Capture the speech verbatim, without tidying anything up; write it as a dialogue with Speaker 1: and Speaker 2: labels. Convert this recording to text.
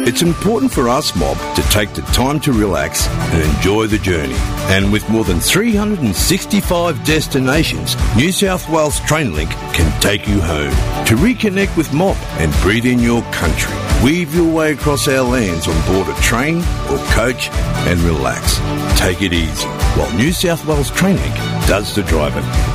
Speaker 1: It's important for us, Mob, to take the time to relax and enjoy the journey. And with more than three hundred sixty-five destinations, New South Wales TrainLink can take you home. To reconnect with Mob and breathe in your country, weave your way across our lands on board a train or coach and relax. Take it easy while New South Wales TrainLink does the driving.